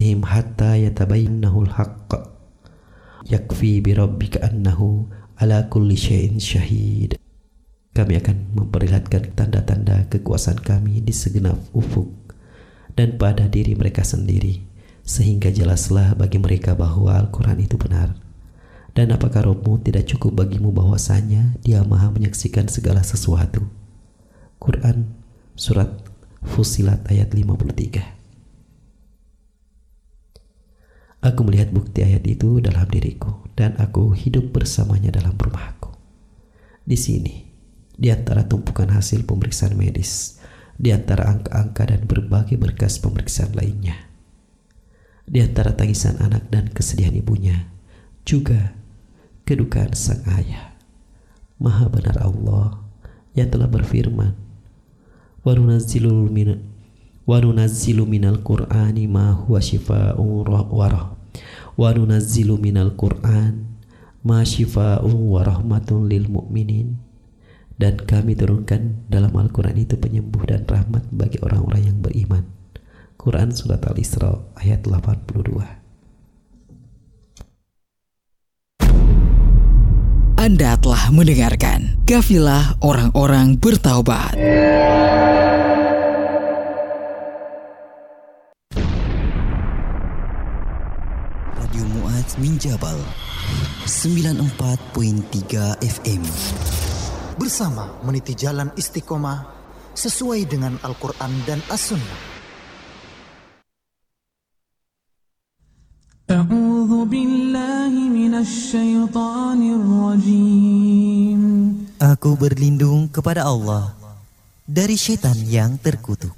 alaihim hatta yatabayyanahu al-haqq yakfi bi rabbika annahu ala kulli syai'in syahid. Kami akan memperlihatkan tanda-tanda kekuasaan kami di segenap ufuk dan pada diri mereka sendiri, sehingga jelaslah bagi mereka bahwa Al-Quran itu benar. Dan apakah Rabbmu tidak cukup bagimu bahwasanya Dia Maha menyaksikan segala sesuatu? Quran Surat Fussilat ayat 53. Aku melihat bukti ayat itu dalam diriku, dan aku hidup bersamanya dalam rumahku. Di sini, di antara tumpukan hasil pemeriksaan medis, di antara angka-angka dan berbagai berkas pemeriksaan lainnya, di antara tangisan anak dan kesedihan ibunya, juga kedukaan sang ayah, Maha benar Allah yang telah berfirman, wa nunazzilu minal qur'ani ma huwa shifaa'un wa nunazzilu minal qur'an ma shifaa'un wa rahmatun lil mu'minin. Dan kami turunkan dalam Al-Quran itu penyembuh dan rahmat bagi orang-orang yang beriman. Quran Surat Al-Isra ayat 82. Anda telah mendengarkan Kafilah Orang-orang Bertaubat. Radio Mu'adz min Jabal 94.3 FM. Bersama meniti jalan istiqomah sesuai dengan Al-Quran dan As-Sunnah. A'udzu billahi minasy syaithanir rajim. Aku berlindung kepada Allah dari syaitan yang terkutuk.